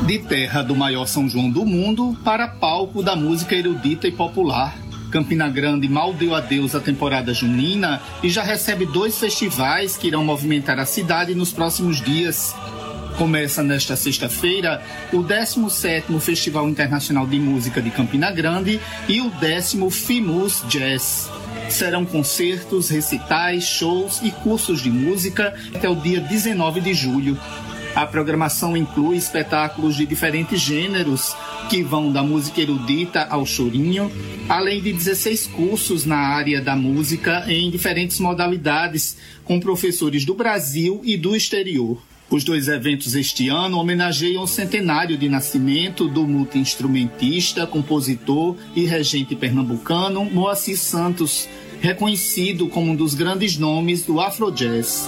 De terra do maior São João do mundo para palco da música erudita e popular. Campina Grande mal deu adeus à temporada junina e já recebe 2 festivais que irão movimentar a cidade nos próximos dias. Começa nesta sexta-feira o 17º Festival Internacional de Música de Campina Grande e o 10º FIMUS Jazz. Serão concertos, recitais, shows e cursos de música até o dia 19 de julho. A programação inclui espetáculos de diferentes gêneros, que vão da música erudita ao chorinho, além de 16 cursos na área da música em diferentes modalidades, com professores do Brasil e do exterior. Os 2 eventos este ano homenageiam o centenário de nascimento do multi-instrumentista, compositor e regente pernambucano Moacir Santos, reconhecido como um dos grandes nomes do Afrojazz.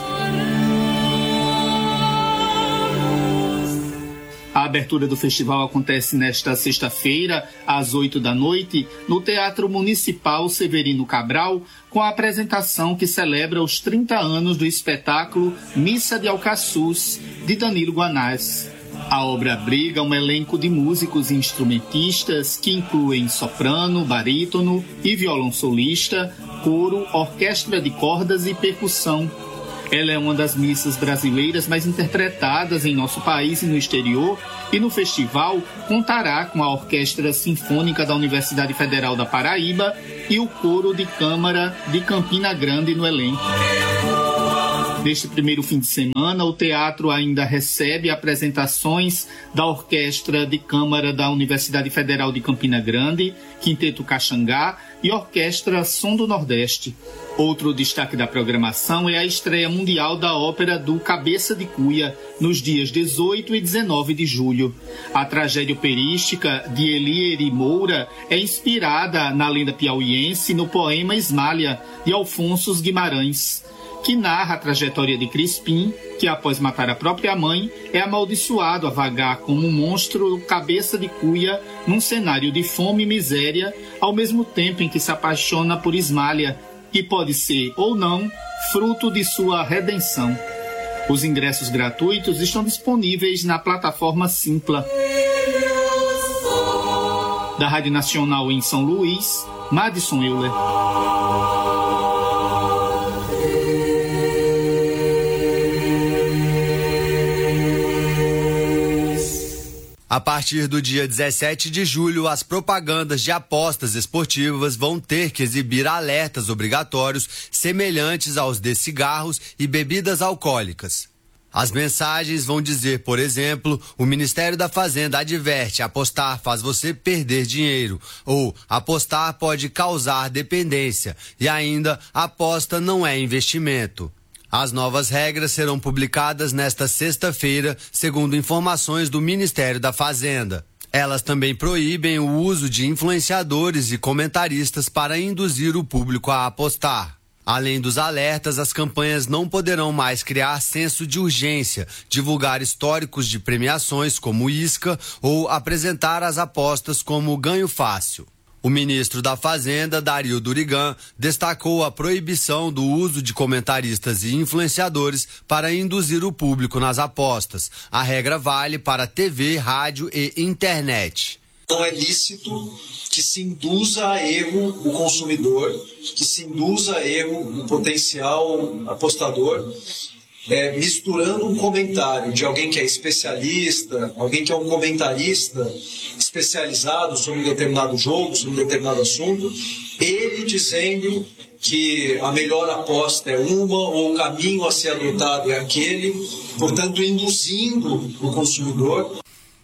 A abertura do festival acontece nesta sexta-feira, às 20h, no Teatro Municipal Severino Cabral, com a apresentação que celebra os 30 anos do espetáculo Missa de Alcaçuz, de Danilo Guanais. A obra abriga um elenco de músicos e instrumentistas que incluem soprano, barítono e violão solista, coro, orquestra de cordas e percussão. Ela é uma das missas brasileiras mais interpretadas em nosso país e no exterior, e no festival contará com a Orquestra Sinfônica da Universidade Federal da Paraíba e o Coro de Câmara de Campina Grande no elenco. Neste primeiro fim de semana, o teatro ainda recebe apresentações da Orquestra de Câmara da Universidade Federal de Campina Grande, Quinteto Caxangá e Orquestra Som do Nordeste. Outro destaque da programação é a estreia mundial da ópera do Cabeça de Cuia, nos dias 18 e 19 de julho. A tragédia operística de Elieri Moura é inspirada na lenda piauiense no poema Esmalha, de Alfonso Guimarães, que narra a trajetória de Crispim, que após matar a própria mãe, é amaldiçoado a vagar como um monstro cabeça de cuia num cenário de fome e miséria, ao mesmo tempo em que se apaixona por Esmalha, que pode ser ou não fruto de sua redenção. Os ingressos gratuitos estão disponíveis na plataforma Simpla. Da Rádio Nacional em São Luís, Madison Euler. A partir do dia 17 de julho, as propagandas de apostas esportivas vão ter que exibir alertas obrigatórios semelhantes aos de cigarros e bebidas alcoólicas. As mensagens vão dizer, por exemplo, o Ministério da Fazenda adverte: apostar faz você perder dinheiro, ou apostar pode causar dependência, e ainda aposta não é investimento. As novas regras serão publicadas nesta sexta-feira, segundo informações do Ministério da Fazenda. Elas também proíbem o uso de influenciadores e comentaristas para induzir o público a apostar. Além dos alertas, as campanhas não poderão mais criar senso de urgência, divulgar históricos de premiações como isca ou apresentar as apostas como ganho fácil. O ministro da Fazenda, Dario Durigan, destacou a proibição do uso de comentaristas e influenciadores para induzir o público nas apostas. A regra vale para TV, rádio e internet. Não é lícito que se induza a erro o consumidor, que se induza a erro o potencial apostador, misturando um comentário de alguém que é especialista, alguém que é um comentarista especializado sobre um determinado jogo, sobre um determinado assunto, ele dizendo que a melhor aposta é uma ou o caminho a ser adotado é aquele, portanto induzindo o consumidor.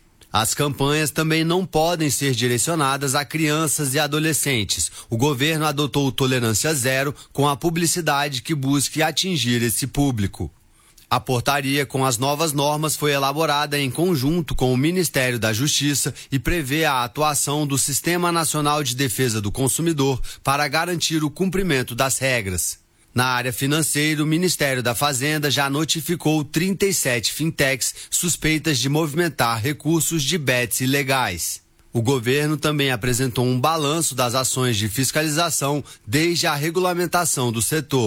As campanhas também não podem ser direcionadas a crianças e adolescentes. O governo adotou tolerância zero com a publicidade que busque atingir esse público. A portaria com as novas normas foi elaborada em conjunto com o Ministério da Justiça e prevê a atuação do Sistema Nacional de Defesa do Consumidor para garantir o cumprimento das regras. Na área financeira, o Ministério da Fazenda já notificou 37 fintechs suspeitas de movimentar recursos de bets ilegais. O governo também apresentou um balanço das ações de fiscalização desde a regulamentação do setor.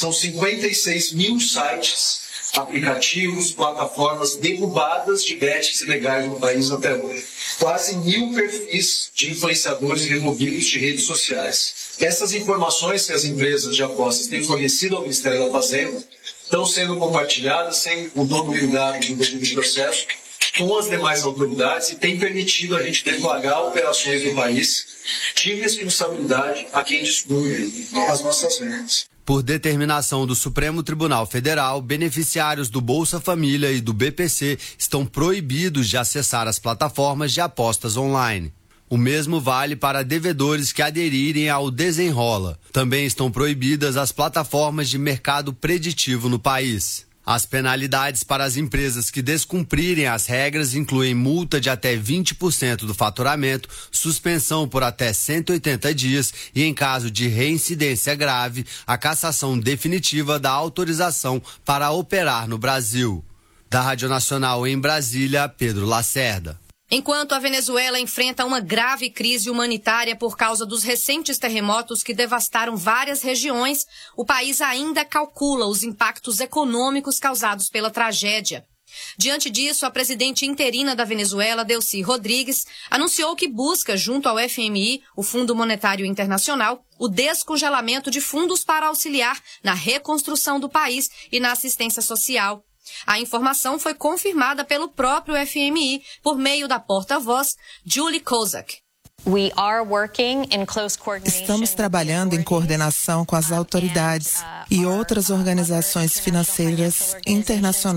São 56 mil sites, aplicativos, plataformas derrubadas de bets ilegais no país até hoje. Quase 1.000 perfis de influenciadores removidos de redes sociais. Essas informações que as empresas de apostas têm fornecido ao Ministério da Fazenda estão sendo compartilhadas sem o dono privado do processo com as demais autoridades e tem permitido a gente deflagrar operações no país de responsabilidade a quem descobre as nossas regras. Por determinação do Supremo Tribunal Federal, beneficiários do Bolsa Família e do BPC estão proibidos de acessar as plataformas de apostas online. O mesmo vale para devedores que aderirem ao Desenrola. Também estão proibidas as plataformas de mercado preditivo no país. As penalidades para as empresas que descumprirem as regras incluem multa de até 20% do faturamento, suspensão por até 180 dias e, em caso de reincidência grave, a cassação definitiva da autorização para operar no Brasil. Da Rádio Nacional em Brasília, Pedro Lacerda. Enquanto a Venezuela enfrenta uma grave crise humanitária por causa dos recentes terremotos que devastaram várias regiões, o país ainda calcula os impactos econômicos causados pela tragédia. Diante disso, a presidente interina da Venezuela, Delcy Rodrigues, anunciou que busca, junto ao FMI, o Fundo Monetário Internacional, o descongelamento de fundos para auxiliar na reconstrução do país e na assistência social. A informação foi confirmada pelo próprio FMI por meio da porta-voz Julie Kozak. Estamos trabalhando em coordenação com as autoridades e outras organizações financeiras internacionais